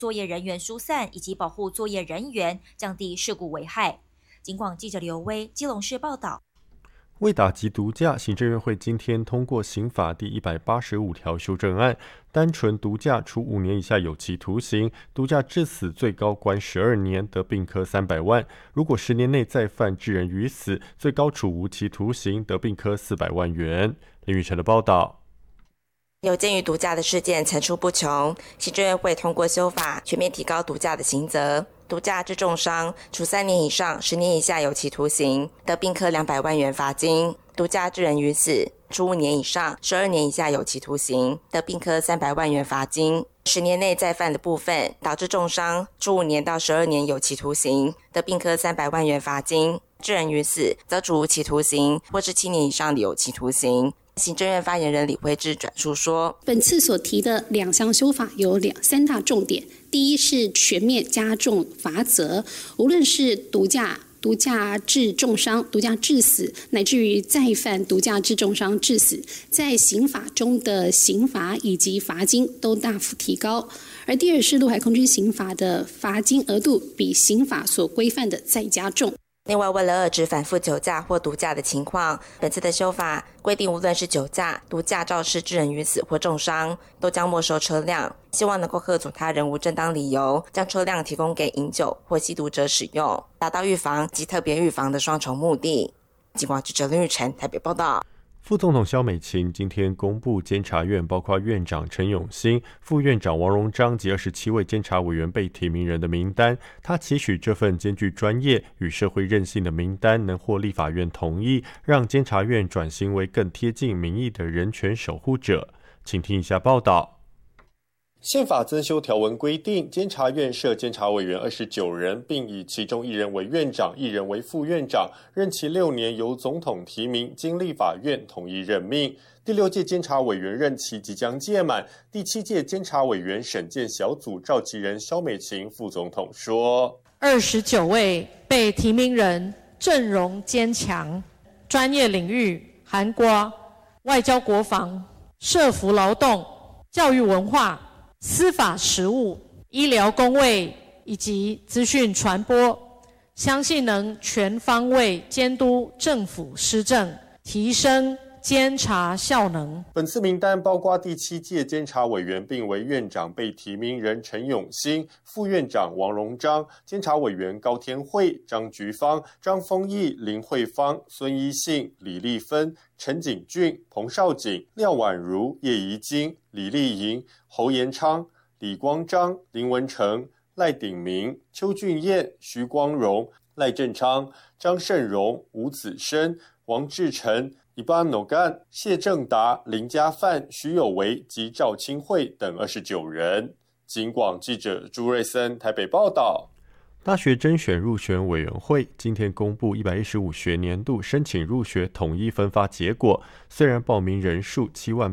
作业人员疏散以及保护作业人员，降低事故危害。警广记者刘威，基隆市报道。 为打击毒驾，行政院会今天通过刑法第185条修正案，单纯毒驾处5年以下有期徒刑，毒驾致死最高关12年，得并科300万；如果10年内再犯致人于死，最高处无期徒刑，得并科400万元。林宇晨的报道。 有鉴于毒驾的事件层出不穷，行政院会通过修法，全面提高毒驾的刑责。毒驾致重伤，处3年以上10年以下有期徒刑，得并科200万元罚金；毒驾致人于死，处5年以上12年以下有期徒刑，得并科300万元罚金。10年内再犯的部分，导致重伤，处5年到12年有期徒刑，得并科300万元罚金；致人于死，则处无期徒刑或是7年以上的有期徒刑。行政院发言人李惠智转述说， 本次所提的2项修法有3大重点。第一是全面加重罚则，无论是毒驾致重伤、毒驾致死，乃至于再犯毒驾致重伤致死，在刑法中的刑罚以及罚金都大幅提高。而第二是陆海空军刑法的罚金额度比刑法所规范的再加重。 另外，为了遏制反复酒驾或毒驾的情况，本次的修法规定，无论是酒驾、毒驾肇事致人于死或重伤，都将没收车辆，希望能够吓阻他人无正当理由将车辆提供给饮酒或吸毒者使用，达到预防及特别预防的双重目的。警广记者林玉成台北报道。 副总统萧美琴今天公布监察院包括院长陈永新、副院长王荣章及27位监察委员被提名人的名单。他期许这份兼具专业与社会韧性的名单能获立法院同意，让监察院转型为更贴近民意的人权守护者。请听一下报道。宪法增修条文规定，监察院设监察委员29人，并以其中1人为院长，1人为副院长，任期6年，由总统提名，经立法院统一任命。第6届监察委员任期即将届满，第7届监察委员审荐小组召集人萧美琴副总统说 ：29位被提名人阵容坚强，专业领域涵括外交国防、社福劳动、教育文化、司法实务、医疗公卫以及资讯传播，相信能全方位监督政府施政，提升监察效能。 本次名单包括第7届监察委员并为院长被提名人陈永新、副院长王荣章、监察委员高天惠、张菊芳、张丰毅、林慧芳、孙一信、李丽芬、陈景俊、彭少景、廖婉如、叶怡晶、李丽莹、侯延昌、李光章、林文成、赖鼎明、邱俊彦、徐光荣、赖正昌、张胜荣、吴子申、王志成、伊巴诺干、谢正达、林家范、徐有为及赵清惠等29人。警广记者朱瑞森台北报道。大学甄选入学委员会今天公布115学年度申请入学统一分发结果，虽然报名人数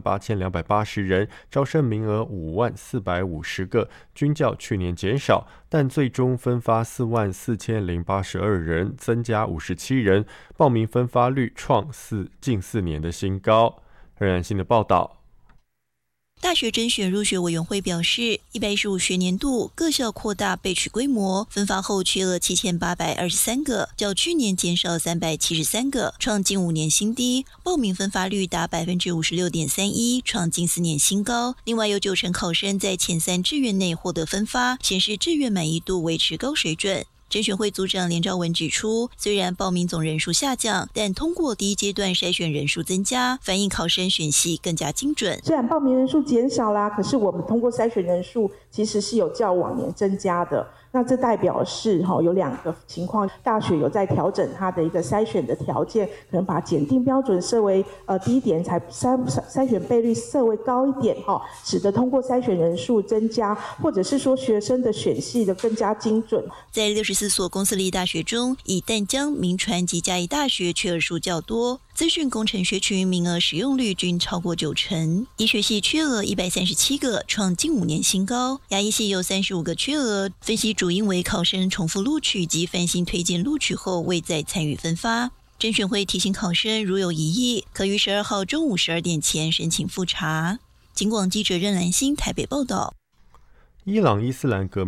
78280人，招生名额54450个，均较去年减少，但最终分发44082人，增加57人，报名分发率创近4年的新高。任然新的报道。 大学甄选入学委员会表示，115学年度各校扩大备取规模，分发后缺额7823个，较去年减少373个，创近5年新低，报名分发率达 56.31%， 创近4年新高。另外有90%考生在前3志愿内获得分发，显示志愿满意度维持高水准。甄选会组长连昭文指出，虽然报名总人数下降，但通过第一阶段筛选人数增加，反映考生选系更加精准。 虽然报名人数减少啦，可是我们通过筛选人数其实是有较往年增加的。那这代表是有2个情况，大学有在调整它的一个筛选的条件，可能把检定标准设为低一点，才筛选倍率设为高一点，使得通过筛选人数增加，或者是说学生的选系的更加精准。 在64所公私立大学中，以淡江、铭传及嘉义大学缺额数较多，资讯工程学群名额使用率均超过90%，医学系缺额137个，创近5年新高，牙医系有35个缺额，分析主因为考生重复录取及翻新推荐录取后未再参与分发。甄选会提醒考生，如有疑义，可于12号中午12点前申请复查。警广记者任兰心台北报道。 伊朗伊斯兰革